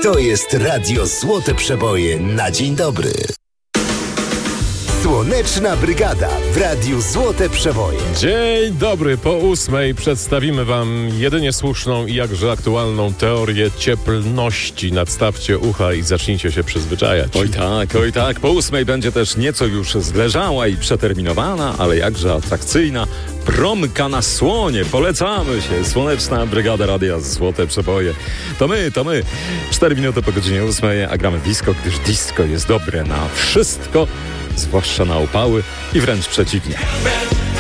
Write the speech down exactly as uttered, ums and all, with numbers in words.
To jest Radio Złote Przeboje na dzień dobry. Słoneczna Brygada w Radiu Złote Przeboje. Dzień dobry, po ósmej przedstawimy wam jedynie słuszną i jakże aktualną teorię cieplności. Nadstawcie ucha i zacznijcie się przyzwyczajać. Oj tak, oj tak. Po ósmej będzie też nieco już zleżała i przeterminowana, ale jakże atrakcyjna promka na słonie. Polecamy się. Słoneczna Brygada Radia Złote Przeboje. To my, to my. Cztery minuty po godzinie ósmej, a gramy disco, gdyż disco jest dobre na wszystko, zwłaszcza na upały i wręcz przeciwnie.